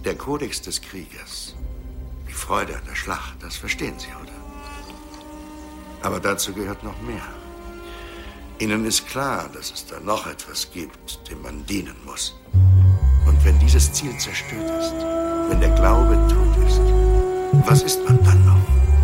Der Kodex des Kriegers. Die Freude an der Schlacht, das verstehen Sie, oder? Aber dazu gehört noch mehr. Ihnen ist klar, dass es da noch etwas gibt, dem man dienen muss. Und wenn dieses Ziel zerstört ist, wenn der Glaube tot ist, was ist man dann noch?